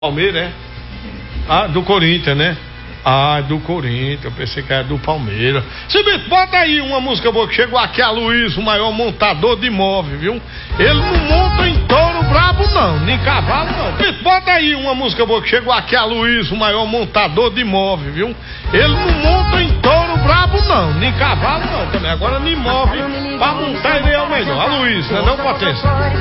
Palmeiras, é? Ah, do Corinthians, né? Ah, do Corinthians, eu pensei que era do Palmeiras. Cibito, bota aí uma música boa que chegou aqui, a Luiz, o maior montador de imóvel, viu? Ele não monta em touro brabo não, nem cavalo não. Cibito, bota aí uma música boa que chegou aqui, a Luiz, o maior montador de imóvel, viu? Ele não monta em touro brabo não, nem cavalo não também. Agora nem imóvel, pra montar ele é o melhor. A Luiz, né não, Potência?